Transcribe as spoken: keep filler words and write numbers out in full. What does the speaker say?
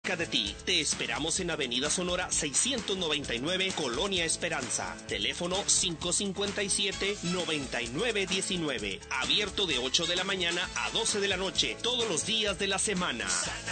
cerca de ti. Te esperamos en Avenida Sonora seiscientos noventa y nueve, Colonia Esperanza. Teléfono cinco cinco siete, nueve nueve uno nueve. Abierto de ocho de la mañana a doce de la noche, todos los días de la semana.